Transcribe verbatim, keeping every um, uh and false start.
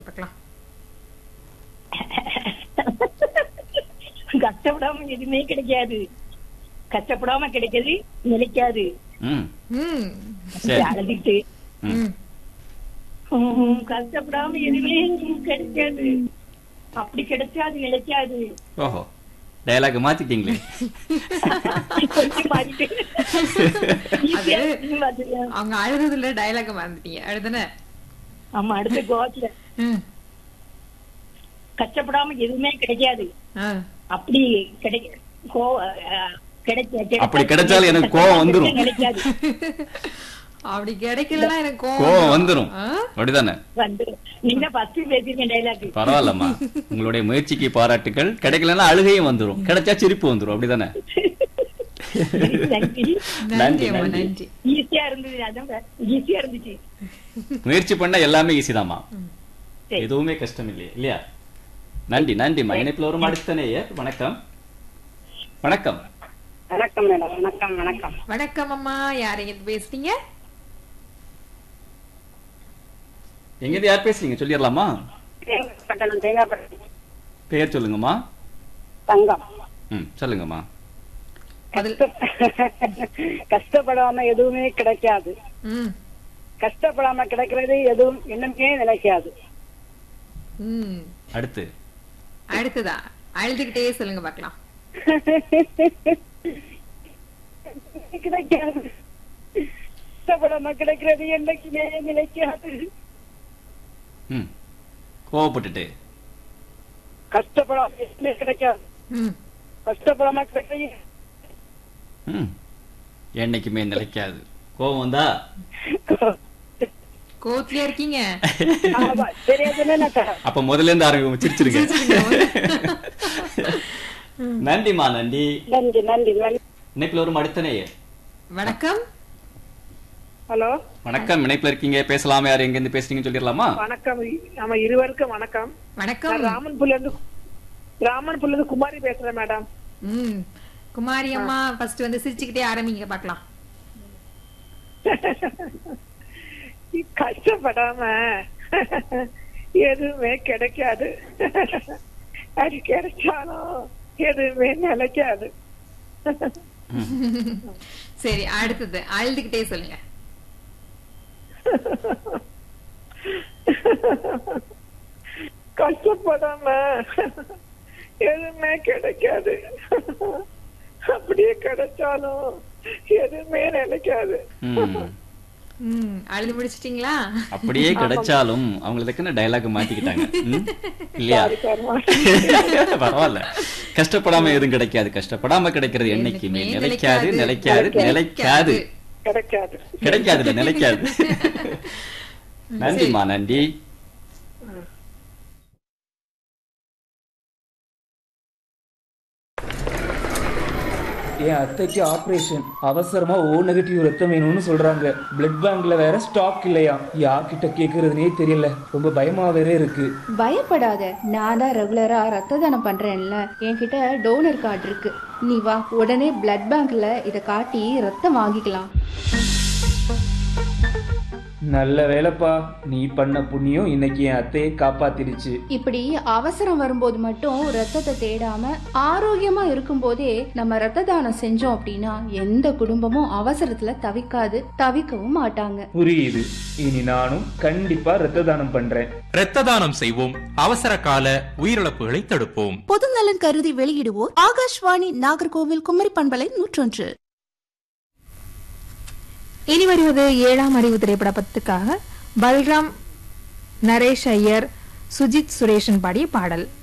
பார்க்கலாம். கஷ்டப்படாம எதுவுமே கிடைக்காது. கஷ்டப்படாம கிடைக்கிறது நிலைக்காது. ம் ம் சரி. அழுதுட்டு ம் ஹம், கஷ்டப்படாம எதுவுமே கிடைக்காது. அப்படி கிடைச்சா அது நிலைக்காது. ஓஹோ, டயலாக் மாத்திட்டீங்களே. கொஞ்சம் மாறிட்டு. ஈஸியா இருக்குன்னு பாத்துட்டியா? அவங்க அழுதுல டயலாக் மறந்துட்டீங்க அழுதுன. ஆமா, அடுத்த கோவத்துல கஷ்டப்படாம எதுவுமே கிடைக்காது. அப்படி கிடைக்க கோ- அஹ், கிடைக்க- அப்படி கிடைச்சாலும் எனக்கு கோவம் வந்துரும். கிடைக்காது. அப்படி கிடைக்கலன்னா எனக்கு கோவம் கோவம் வந்துரும். ஆ? அப்படிதானே? வந்துரும். நீங்க ஃபர்ஸ்ட் பேசிருக்கீங்க டைலாக். பரவாயில்லம்மா, உங்களுடைய முயற்சிக்கு பாராட்டுகள். கிடைக்கலன்னா அழுகையும் வந்துரும், கிடைச்சா சிரிப்பு வந்துரும். அப்படிதானே? நன்றி. நன்றி அம்மா, நன்றி. நன்றி. ஈஸியா இருந்தது. அதான் ஈஸியா இருந்துச்சு. முயற்சி பண்ணா எல்லாமே ஈஸி தாமா, சரி. எதுவுமே கஷ்டம் இல்லையா? இல்லையா? நன்றி நன்றிம்மா. இணைப்புல வரும் அடுத்த நேயர். வணக்கம். வணக்கம். வணக்கம் மேடம். வணக்கம் வணக்கம். வணக்கம் அம்மா, யார் எங்க பேசுறீங்க? எங்க யார் பேசுறீங்க சொல்லிடலாமா? தேங்காய்பட்டணம் தேங்காய்பட்டணம் பெயர் சொல்லுங்கம்மா. தங்கம். ம் சொல்லுங்கம்மா. பதில். கஷ்டப்படாம எதுவுமே கிடைக்காது. ம் கஷ்டப்படாம கிடைக்கிறது எதுவும் என்னமே நிலைக்காது. ம் அடுத்து அடுத்ததா அழுதுகிட்டே சொல்லுங்க பார்க்கலாம். கிடைக்காது. கஷ்டப்படாம கிடைக்கிறது என்னைக்குமே நிலைக்காது. ம் கோவப்பட்டுட்டு கஷ்டப்படாம எதுவுமே கிடைக்காது. ம் கஷ்டப்படாம கிடைக்கிறது ம் என்னைக்குமே நிலைக்காது. கோவம் வந்தா கோவத்திலே இருக்கீங்க. ஆமா, தெரியாதுன்னு நான் தரேன். அப்ப முதல்ல இருந்து ஆரம்பி சிரிச்சிருங்க. நன்றிமா, நன்றி. நன்றி நன்றி நன்றி. இணைப்புல வரும் அடுத்த நேயர். வணக்கம். ஹலோ வணக்கம். இணைப்புல இருக்கீங்க, பேசலாமா? யார் எங்க இருந்து பேசுறீங்கன்னு சொல்லிடலாமா? வணக்கம். நம்ம இருவருக்கும் வணக்கம். வணக்கம். நான் ராமன்புல்ல இருந்து ராமன்புல்ல இருந்து குமாரி பேசுறேன் மேடம். ம் குமாரி அம்மா, ஃபர்ஸ்ட் வந்து சிரிச்சுக்கிட்டே ஆரம்பிங்க பார்க்கலாம். கஷ்டப்படாம எதுவுமே கிடைக்காது. அது கிடைச்சாலும் எதுவுமே நிலைக்காது. சரி, அடுத்தது அழுதுகிட்டே சொல்லுங்க. கஷ்டப்படாம எதுவுமே கிடைக்காது. அப்படியே கிடைச்சாலும் எதுவுமே நிலைக்காது. ம். ம் அழுது முடிச்சிட்டீங்களா? அப்படியே கிடைச்சாலும் அவங்களுக்கு டயலாக் மாத்திக்கிட்டாங்க. ம்? இல்லையா? பரவாயில்ல. கஷ்டப்படாம எதுவும் கிடைக்காது. கஷ்டப்படாம கிடைக்கிறது என்னைக்குமே நிலைக்காது. நிலைக்காது நிலைக்காது கிடைக்காது. கிடைக்காது இல்ல, நிலைக்காது. நன்றிமா, நன்றி. என் அத்தைக்கு ஆபரேஷன், அவசரமா ஓ நெகட்டிவ் ரத்தம் வேணும்னு சொல்றாங்க. பிளட் பேங்க்ல வேற ஸ்டாக் இல்லையா, யார்கிட்ட கேக்குறதுனே தெரியல. ரொம்ப பயமா வேற இருக்கு. பயப்படாத, நான் தான் ரெகுலரா ரத்த தானம் பண்றேன்ல, என்கிட்ட டோனர் கார்டு இருக்கு. நீ வா, உடனே பிளட் பேங்க்ல இத காட்டி ரத்தம் வாங்கிக்கலாம். நல்ல வேலைப்பா, நீ பண்ண புண்ணியம் இன்னைக்கு என் அத்தையை காப்பாத்திருச்சு. இப்படி அவசரம் வரும்போது மட்டும் ரத்தத்தை தேடாம ஆரோக்கியமா இருக்கும் போதே நம்ம ரத்த தானம் செஞ்சோம் அப்படின்னா எந்த குடும்பமும் அவசரத்துல தவிக்காது, தவிக்கவும் மாட்டாங்க. புரியுது. இனி நானும் கண்டிப்பா ரத்த தானம் பண்றேன். இரத்த தானம் செய்வோம், அவசர கால உயிரிழப்புகளை தடுப்போம். பொதுநலன் கருதி வெளியிடுவோர் ஆகாஷ்வாணி நாகர்கோவில் குமரி பண்பலை நூற்றொன்று. இனி வருவது ஏழாம் அறிவு திரைப்படத்துக்காக பல்ராம், நரேஷ் ஐயர், சுஜித் சுரேஷன் பாடிய பாடல்.